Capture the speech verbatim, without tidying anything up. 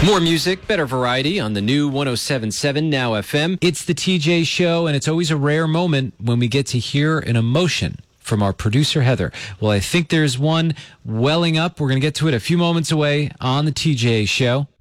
More music, better variety on the new one oh seven point seven Now F M. It's the T J Show, and it's always a rare moment when we get to hear an emotion from our producer, Heather. Well, I think there's one welling up. We're going to get to it a few moments away on the T J Show.